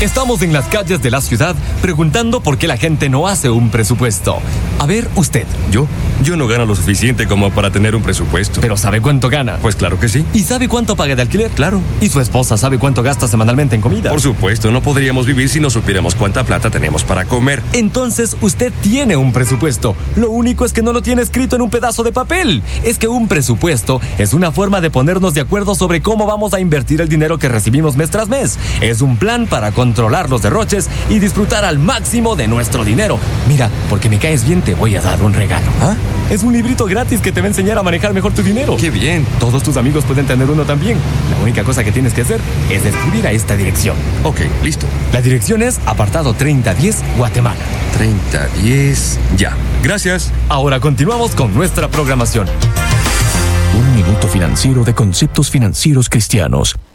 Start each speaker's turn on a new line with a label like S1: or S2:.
S1: Estamos en las calles de la ciudad preguntando por qué la gente no hace un presupuesto. A ver, usted.
S2: Yo no gano lo suficiente como para tener un presupuesto.
S1: ¿Pero sabe cuánto gana?
S2: Pues claro que sí.
S1: ¿Y sabe cuánto paga de alquiler?
S2: Claro.
S1: ¿Y su esposa sabe cuánto gasta semanalmente en comida?
S2: Por supuesto, no podríamos vivir si no supiéramos cuánta plata tenemos para comer.
S1: Entonces usted tiene un presupuesto. Lo único es que no lo tiene escrito en un pedazo de papel. Es que un presupuesto es una forma de ponernos de acuerdo sobre cómo vamos a invertir el dinero que recibimos mes tras mes. Es un plan para controlar los derroches y disfrutar al máximo de nuestro dinero. Mira, porque me caes bien, te voy a dar un regalo.
S2: ¿Ah?
S1: Es un librito gratis que te va a enseñar a manejar mejor tu dinero.
S2: ¡Qué bien!
S1: Todos tus amigos pueden tener uno también. La única cosa que tienes que hacer es escribir a esta dirección.
S2: Ok, listo.
S1: La dirección es apartado 3010, Guatemala.
S2: 3010, ya. Gracias.
S1: Ahora continuamos con nuestra programación.
S3: Un minuto financiero de conceptos financieros cristianos.